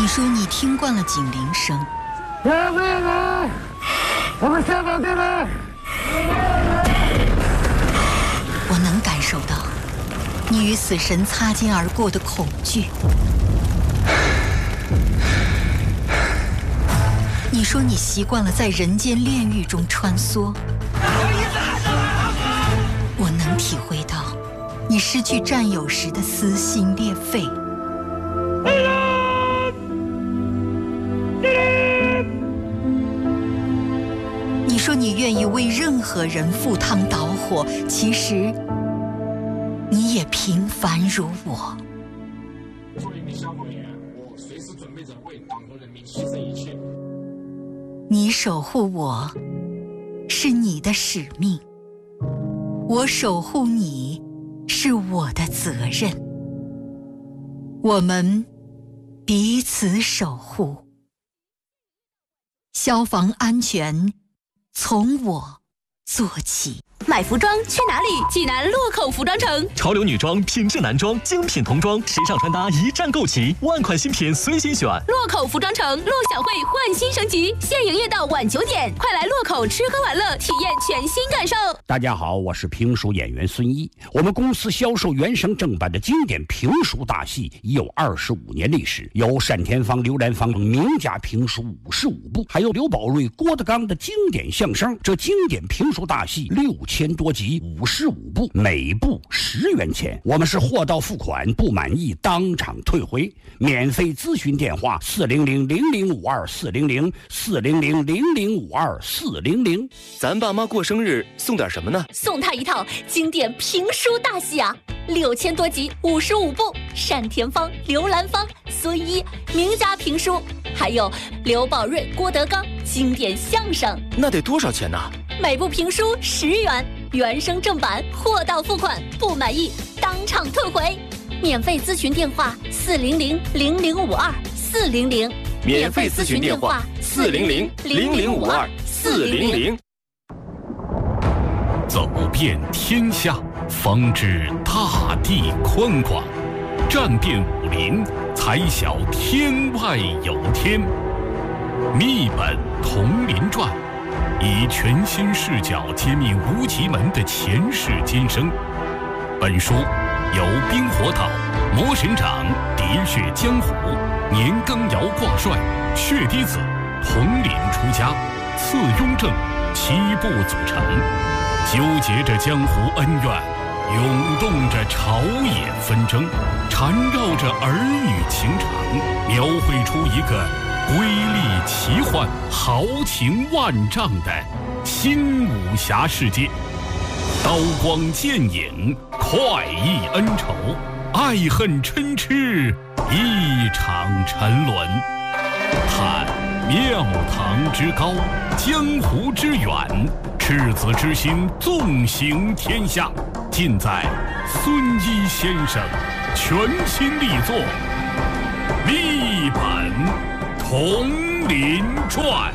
说你听惯了警铃声，我能感受到你与死神擦肩而过的恐惧。你说你习惯了在人间炼狱中穿梭，我能体会到你失去战友时的撕心裂肺。你说你愿意为任何人赴汤蹈火，其实你也平凡如我。 作为一名消防员，我随时准备着为党和人民牺牲一切。 你守护我，是你的使命；我守护你，是我的责任。我们彼此守护，消防安全从我做起。 买服装去哪里？济南洛口服装城， 潮流女装、品质男装、精品童装，时尚穿搭一站购齐，万款新品随心选。 洛口服装城，陆小慧焕新升级，现营业到晚9点，快来洛口吃喝玩乐，体验全新感受。 大家好，我是评书演员孙一。我们公司销售原声正版的经典评书大戏已有25年历史，有单田芳、刘兰芳名家评书55部，还有刘宝瑞、郭德纲的经典相声。这经典评书大戏6000多集，55部，每部10元钱。我们是货到付款，不满意当场退回。免费咨询电话400-0052-400，400-0052-400。 咱爸妈过生日送点什么呢？ 送他一套经典评书大戏啊，6000多集，55部，单田芳、刘兰芳、孙一名家评书，还有刘宝瑞、郭德纲经典相声。 那得多少钱呢？ 每部评书10元，原声正版，货到付款，不满意当场退回。免费咨询电话400-0052-400， 免费咨询电话400-0052-400。 走遍天下，方知大地宽广；战遍武林，才晓天外有天。密本同林传，以全新视角揭秘无极门的前世今生。本书由冰火岛、魔神掌、喋血江湖、年羹尧挂帅、血滴子、统领出家、次雍正7部组成，纠结着江湖恩怨，涌动着朝野纷争，缠绕着儿女情长，描绘出一个瑰丽奇幻、豪情万丈的新武侠世界。刀光剑影，快意恩仇，爱恨嗔痴，一场沉沦。探庙堂之高，江湖之远，赤子之心纵行天下，尽在孙一先生全新力作《密本同林传》。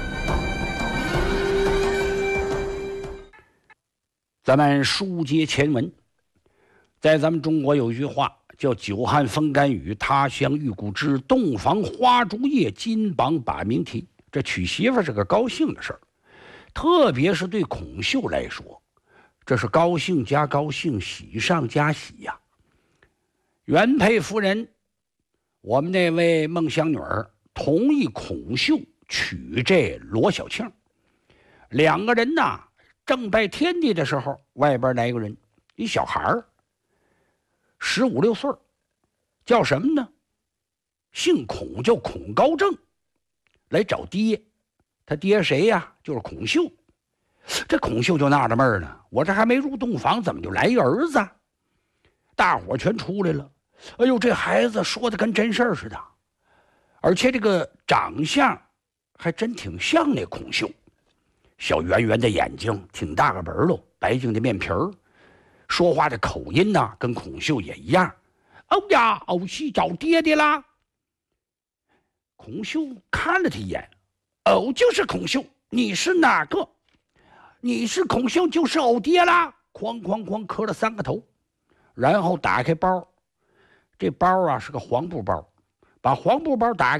咱们书接前文，在咱们中国有一句话叫久旱风干雨，他乡遇故知，洞房花烛夜，金榜把名题。这娶媳妇是个高兴的事儿，特别是对孔秀来说，这是高兴加高兴，喜上加喜呀。原配夫人，我们那位孟香女儿同意孔秀娶这罗小庆，两个人呐正拜天地的时候，外边来一个人，一小孩儿，15、16岁，叫什么呢？姓孔，叫孔高正，来找爹。他爹谁呀？就是孔秀。这孔秀就纳着闷呢，我这还没入洞房，怎么就来一儿子？大伙全出来了。哎呦，这孩子说的跟真事儿似的，而且这个长相还真挺像那孔秀。小圆圆的眼睛，挺大个本喽，白净的面皮儿，说话的口音呢，跟孔秀也一样。哦呀，偶戏找爹爹啦！孔秀看了他一眼，哦，就是孔秀，你是哪个？你是孔秀，就是偶爹啦！哐哐哐磕了3个头，然后打开包，这包啊是个黄布包，把黄布包打开，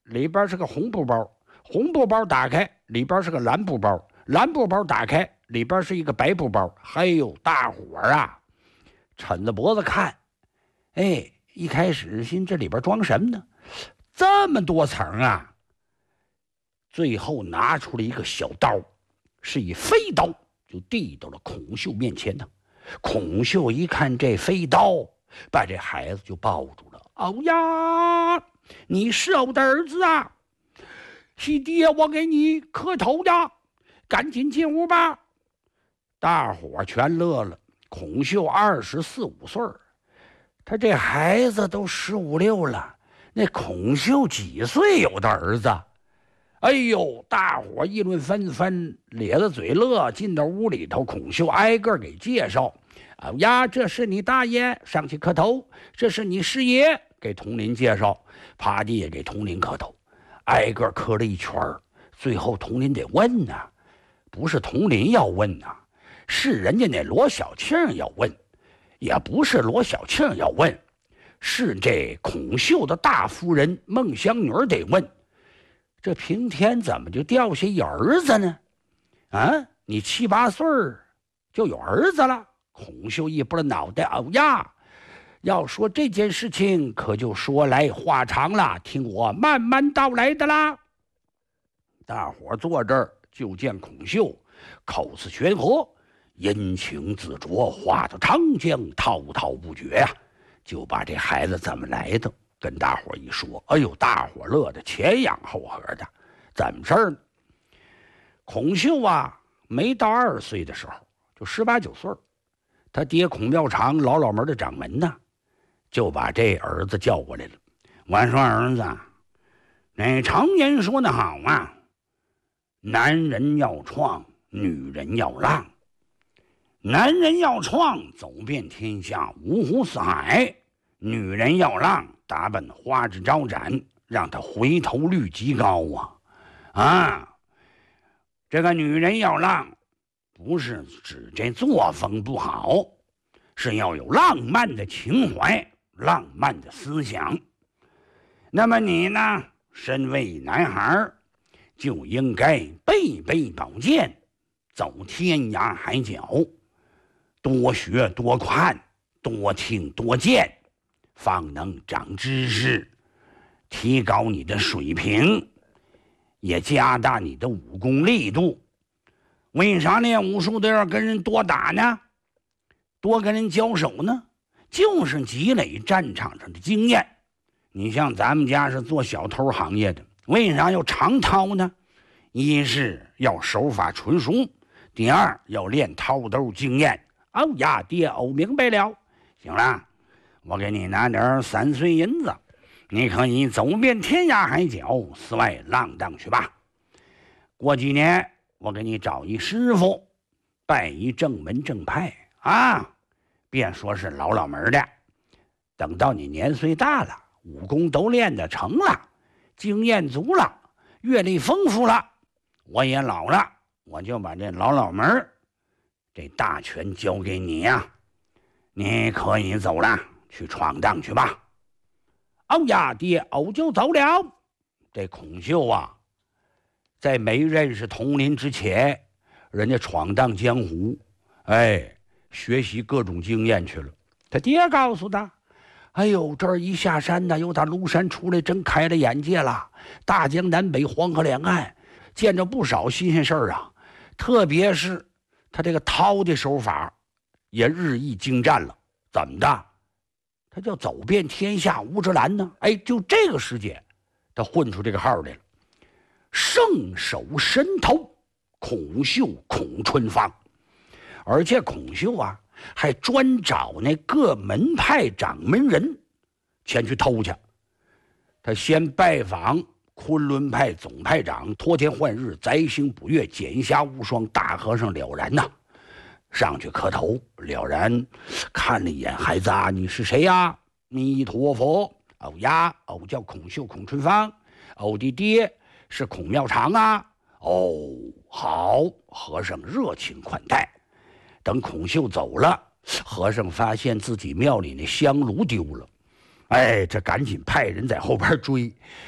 里边是个红布包，红布包打开里边是个蓝布包，蓝布包打开里边是一个白布包。还有大伙儿啊，抻着脖子看，哎，一开始心这里边装什么呢？这么多层啊！最后拿出了一个小刀，是一飞刀，就递到了孔秀面前呢。孔秀一看这飞刀，把这孩子就抱住了。哦呀，你是我的儿子啊！是爹，我给你磕头呀，赶紧进屋吧。大伙全乐了。孔秀24、25岁，他这孩子都15、16了，那孔秀几岁有的儿子？哎呦，大伙议论纷纷，咧着嘴乐。进到屋里头，孔秀挨个给介绍。哦呀，这是你大爷，上去磕头；这是你师爷，给佟林介绍。趴地也给佟林磕头，挨个磕了一圈。最后佟林得问呐，不是佟林要问呐，是人家那罗小庆要问，也不是罗小庆要问，是这孔秀的大夫人孟香女得问。这平天怎么就掉下一儿子呢？啊，你7、8岁就有儿子了？孔秀一拨脑袋，哦呀，要说这件事情可就说来话长了，听我慢慢道来的啦。大伙坐这儿就见孔秀口似悬河，阴晴自着，话到长江，滔滔不绝呀，就把这孩子怎么来的跟大伙一说。哎呦，大伙乐得前仰后合的。怎么事儿呢？孔秀啊，没到20岁的时候，就18、19岁，他爹孔庙场老门的掌门呢，就把这儿子叫过来了。我说儿子，那常言说得好啊，男人要创，女人要浪。男人要创，走遍天下，五湖四海；女人要浪，打扮花枝招展，让他回头率极高啊！这个女人要浪，不是指这作风不好，是要有浪漫的情怀，浪漫的思想。那么你呢，身为男孩，就应该背背宝剑，走天涯海角，多学多看，多听多见，方能长知识，提高你的水平，也加大你的武功力度。为啥练武术都要跟人多打呢？多跟人交手呢？就是积累战场上的经验。你像咱们家是做小偷行业的，为啥要常掏呢？一是要手法纯熟，第二要练掏兜经验。哦呀，爹，我明白了。行了，我给你拿点3岁银子，你可以走遍天涯海角，四外浪荡去吧。过几年我给你找一师傅，拜一正门正派啊，别说是老门的。等到你年岁大了，武功都练得成了，经验足了，阅历丰富了，我也老了，我就把这老门这大权交给你呀，你可以走了，去闯荡去吧。哦呀，爹，我就走了。这孔秀啊，在没认识佟林之前，人家闯荡江湖，学习各种经验去了。他爹告诉他，哎呦，这儿一下山呢，有打庐山出来，真开了眼界了。大江南北，黄河两岸，见着不少新鲜事儿啊。特别是他这个掏的手法也日益精湛了。怎么的？他叫走遍天下无之兰呢。就这个时间，他混出这个号来了。圣手神头，孔秀孔春芳。而且孔秀啊，还专找那各门派掌门人前去偷去。他先拜访昆仑派总派长托天换日、宅星补月、剪霞无双大和尚了然呐，上去磕头。了然看了一眼孩子啊，你是谁呀？弥陀佛。哦呀，我叫孔秀孔春芳，我的爹是孔庙长啊。哦，好，和尚热情款待。等孔秀走了，和尚发现自己庙里那香炉丢了，这赶紧派人在后边追。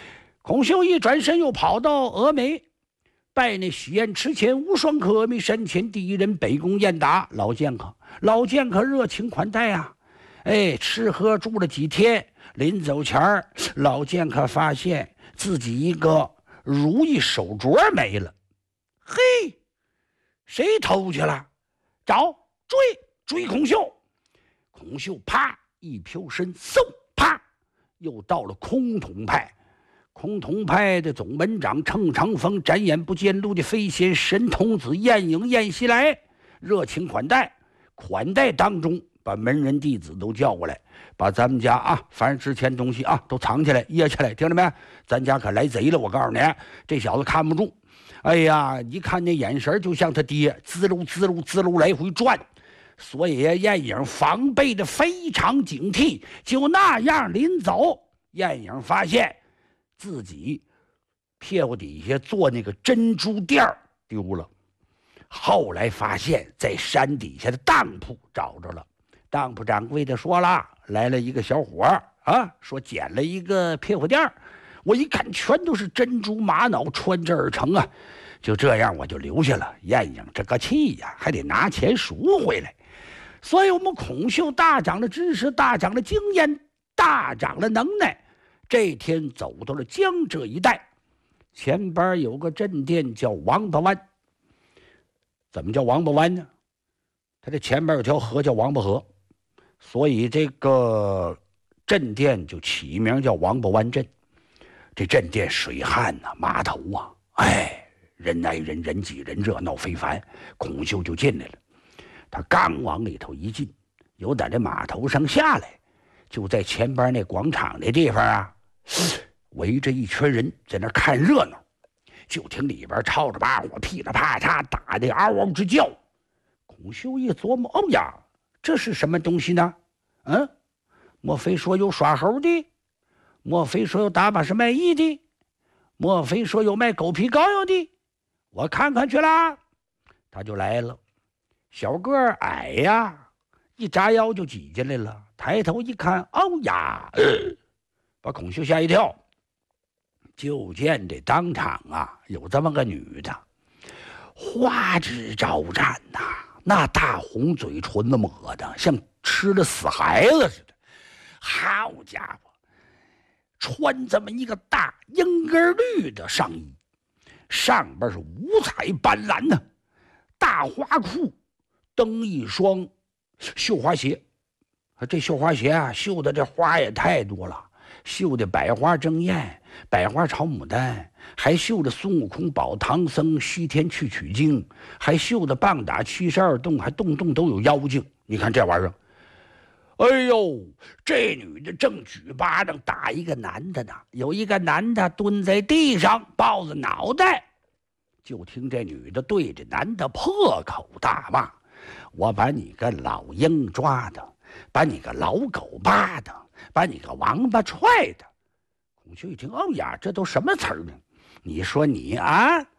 孔秀一转身又跑到峨眉，拜那喜宴池前无双可阿弥山前第一人北宫雁达老剑客。老剑客热情款待啊，吃喝住了几天，临走前儿，老剑客发现自己一个如意手镯没了。嘿，谁偷去了？找，追孔秀。孔秀啪一飘身，嗖啪又到了崆峒派。崆峒派的总门长程长风展眼不见路的飞仙神童子晏婴晏西来，热情款待当中把门人弟子都叫过来，把咱们家啊，凡是值钱东西啊都藏起来掖起来，听着没？咱家可来贼了！我告诉你，这小子看不住。哎呀，一看那眼神就像他爹，滋噜来回转。所以晏婴防备的非常警惕，就那样临走，晏婴发现自己屁股底下做那个珍珠垫丢了。后来发现在山底下的当铺找着了，当铺掌柜的说了，来了一个小伙啊，说捡了一个屁股垫，我一看全都是珍珠玛瑙穿制而成啊，就这样我就留下了。晏婴这个气呀，还得拿钱赎回来。所以我们孔秀大涨了知识，大涨了经验，大涨了能耐。这天走到了江浙一带，前边有个镇店叫王八湾。怎么叫王八湾呢？它这前边有条河叫王八河，所以这个镇店就起名叫王八湾镇。这镇店水旱呐，码头啊，人挨人，人挤人，热闹非凡。孔秀就进来了，他刚往里头一进，由在这码头上下来，就在前边那广场那地方啊，围着一群人在那看热闹。就听里边吵着把火，噼里啪嚓打得嗷嗷直叫。孔秀一琢磨，哦呀，这是什么东西呢？莫非说有耍猴的？莫非说有打把式卖艺的？莫非说有卖狗皮膏药的？我看看去啦。他就来了，小个儿矮呀，一扎腰就挤进来了。抬头一看，哦呀，把孔秀吓一跳。就见这当场啊，有这么个女的，花枝招展呐，那大红嘴唇子抹的像吃了死孩子似的。好家伙，穿这么一个大鹰根绿的上衣，上边是五彩斑斓的大花裤，蹬一双绣花鞋。这绣花鞋啊，绣的这花也太多了，绣的百花争艳，百花朝牡丹，还绣的孙悟空保唐僧西天去取经，还绣的棒打72洞，还洞洞都有妖精。你看这玩意儿，哎呦，这女的正举巴掌打一个男的呢，有一个男的蹲在地上抱着脑袋，就听这女的对着男的破口大骂：我把你个老鹰抓的，把你个老狗扒的，把你个王八踹的。孔秀一听，哦呀，这都什么词儿呢？你说你啊，